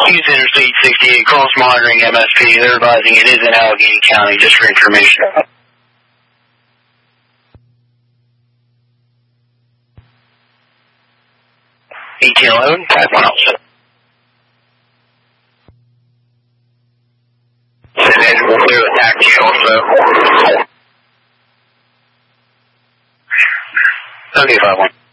Houston Interstate 68, cross monitoring MSP. They're advising it is in Allegheny County, just for information. ET11, 5107. And we'll do a taxi also. Okay, 51.